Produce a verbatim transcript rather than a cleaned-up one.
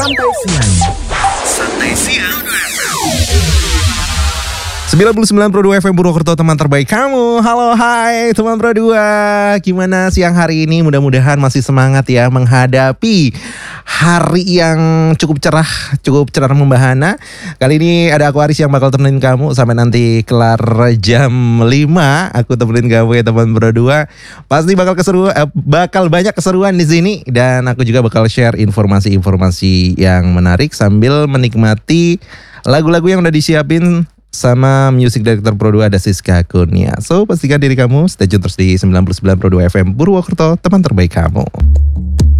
Santai Siang. Santai Siang. sembilan puluh sembilan koma dua F M Purwokerto, teman terbaik kamu. Halo, hai teman Pro dua. Gimana siang hari ini? Mudah-mudahan masih semangat ya menghadapi hari yang cukup cerah, cukup cerah membahana. Kali ini ada aku Aris yang bakal temenin kamu sampai nanti kelar jam lima. Aku temenin kamu ya teman Pro dua. Pasti bakal keseruan, eh, bakal banyak keseruan di sini, dan aku juga bakal share informasi-informasi yang menarik sambil menikmati lagu-lagu yang udah disiapin sama music director Pro dua, ada Siska Kurnia. So, pastikan diri kamu stay tune terus di sembilan puluh sembilan koma dua F M Purwokerto, teman terbaik kamu.